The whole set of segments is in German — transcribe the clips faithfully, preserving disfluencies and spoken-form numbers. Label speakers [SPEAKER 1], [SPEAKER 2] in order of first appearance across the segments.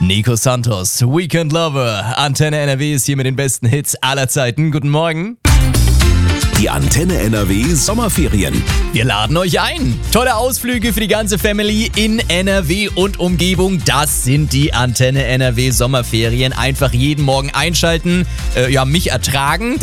[SPEAKER 1] Nico Santos, Weekend Lover. Antenne N R W ist hier mit den besten Hits aller Zeiten. Guten Morgen.
[SPEAKER 2] Die Antenne N R W Sommerferien.
[SPEAKER 1] Wir laden euch ein. Tolle Ausflüge für die ganze Family in N R W und Umgebung. Das sind die Antenne N R W Sommerferien. Einfach jeden Morgen einschalten, äh, ja, mich ertragen.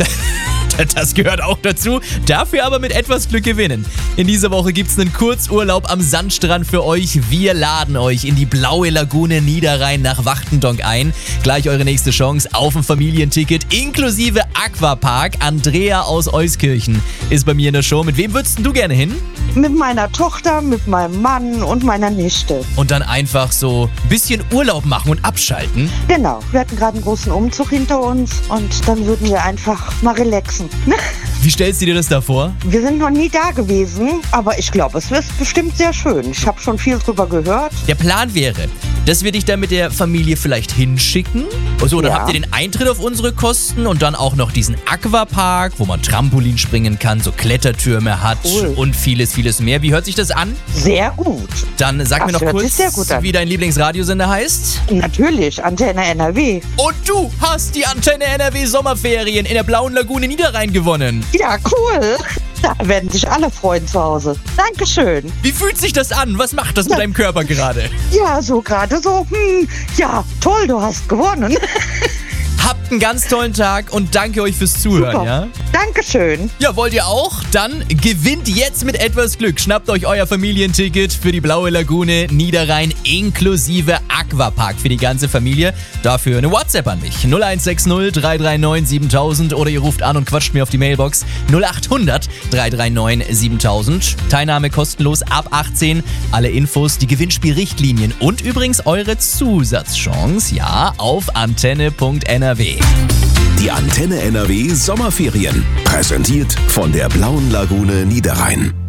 [SPEAKER 1] Das gehört auch dazu. Dafür aber mit etwas Glück gewinnen. In dieser Woche gibt es einen Kurzurlaub am Sandstrand für euch. Wir laden euch in die blaue Lagune Niederrhein nach Wachtendonk ein. Gleich eure nächste Chance auf ein Familienticket inklusive Aquapark. Andrea aus Euskirchen ist bei mir in der Show. Mit wem würdest du gerne hin?
[SPEAKER 3] Mit meiner Tochter, mit meinem Mann und meiner Nichte.
[SPEAKER 1] Und dann einfach so ein bisschen Urlaub machen und abschalten?
[SPEAKER 3] Genau, wir hatten gerade einen großen Umzug hinter uns und dann würden wir einfach mal relaxen.
[SPEAKER 1] Wie stellst du dir das da vor?
[SPEAKER 3] Wir sind noch nie da gewesen, aber ich glaube, es wird bestimmt sehr schön. Ich habe schon viel drüber gehört.
[SPEAKER 1] Der Plan wäre, dass wir dich da mit der Familie vielleicht hinschicken. So, dann
[SPEAKER 3] Ja.
[SPEAKER 1] habt ihr den Eintritt auf unsere Kosten und dann auch noch diesen Aquapark, wo man Trampolin springen kann, so Klettertürme hat
[SPEAKER 3] Cool.
[SPEAKER 1] und vieles, vieles mehr. Wie hört sich das an?
[SPEAKER 3] Sehr gut.
[SPEAKER 1] Dann sag
[SPEAKER 3] Das
[SPEAKER 1] mir noch
[SPEAKER 3] hört
[SPEAKER 1] kurz,
[SPEAKER 3] sich sehr gut an.
[SPEAKER 1] wie dein Lieblingsradiosender heißt.
[SPEAKER 3] Natürlich, Antenne N R W.
[SPEAKER 1] Und du hast die Antenne N R W Sommerferien in der blauen Lagune Niederrhein gewonnen.
[SPEAKER 3] Ja, cool. Da werden sich alle freuen zu Hause. Dankeschön.
[SPEAKER 1] Wie fühlt sich das an? Was macht das mit
[SPEAKER 3] Ja.
[SPEAKER 1] deinem Körper gerade?
[SPEAKER 3] Ja, so gerade so, hm, ja, toll, du hast gewonnen.
[SPEAKER 1] Habt einen ganz tollen Tag und danke euch fürs Zuhören,
[SPEAKER 3] Super.
[SPEAKER 1] ja?
[SPEAKER 3] Dankeschön.
[SPEAKER 1] Ja, wollt ihr auch? Dann gewinnt jetzt mit etwas Glück. Schnappt euch euer Familienticket für die blaue Lagune Niederrhein inklusive Aquapark für die ganze Familie. Dafür eine WhatsApp an mich. null eins sechs null drei drei neun siebentausend oder ihr ruft an und quatscht mir auf die Mailbox null acht hundert drei drei neun siebentausend. Teilnahme kostenlos ab achtzehn. Alle Infos, die Gewinnspielrichtlinien und übrigens eure Zusatzchance, ja, auf antenne punkt n r w.
[SPEAKER 2] Die Antenne N R W Sommerferien. Präsentiert von der blauen Lagune Niederrhein.